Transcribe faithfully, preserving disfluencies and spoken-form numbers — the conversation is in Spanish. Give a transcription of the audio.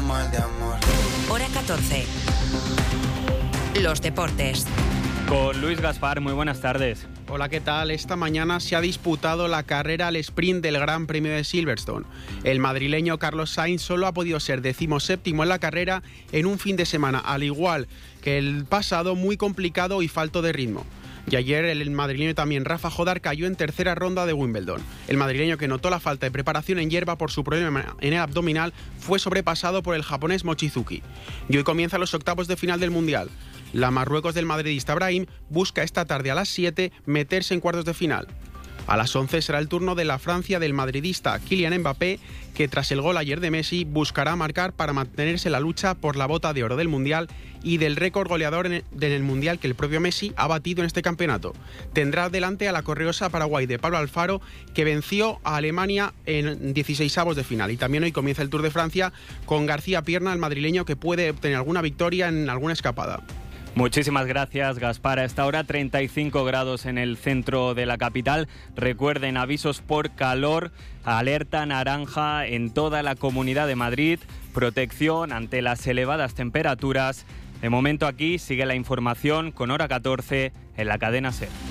mal de amor. Hora catorce. Los deportes. Con Luis Gaspar, muy buenas tardes. Hola, ¿qué tal? Esta mañana se ha disputado la carrera al sprint del Gran Premio de Silverstone. El madrileño Carlos Sainz solo ha podido ser decimoséptimo en la carrera en un fin de semana, al igual que el pasado, muy complicado y falto de ritmo. Y ayer el madrileño también Rafa Jodar cayó en tercera ronda de Wimbledon. El madrileño, que notó la falta de preparación en hierba por su problema en el abdominal, fue sobrepasado por el japonés Mochizuki. Y hoy comienzan los octavos de final del Mundial. La Marruecos del madridista Brahim busca esta tarde a las siete meterse en cuartos de final. A las once será el turno de la Francia del madridista Kylian Mbappé, que tras el gol ayer de Messi buscará marcar para mantenerse en la lucha por la bota de oro del Mundial y del récord goleador en el, en el Mundial que el propio Messi ha batido en este campeonato. Tendrá delante a la correosa Paraguay de Pablo Alfaro, que venció a Alemania en dieciseisavos de final. Y también hoy comienza el Tour de Francia con García Pierna, el madrileño, que puede obtener alguna victoria en alguna escapada. Muchísimas gracias, Gaspar. A esta hora treinta y cinco grados en el centro de la capital. Recuerden, avisos por calor, alerta naranja en toda la Comunidad de Madrid, protección ante las elevadas temperaturas. De momento aquí sigue la información con Hora catorce en la cadena SER.